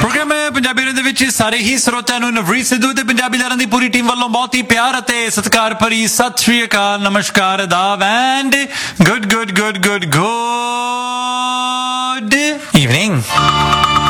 Programme Punjabi ਦੇ ਵਿੱਚ ਸਾਰੇ ਹੀ ਸਰੋਤਿਆਂ ਨੂੰ ਨਵਰੀਤ ਸਿੱਧੂ ਤੇ ਪੰਜਾਬੀ ਲਹਿਰਾਂ ਦੀ ਪੂਰੀ ਟੀਮ ਵੱਲੋਂ ਬਹੁਤ ਹੀ ਪਿਆਰ ਅਤੇ ਸਤਿਕਾਰ ਭਰੀ ਸਤਿ ਸ਼੍ਰੀ ਅਕਾਲ, ਨਮਸਕਾਰ, ਅਦਾਬ ਐਂਡ ਗੁੱਡ ਇਵਨਿੰਗ।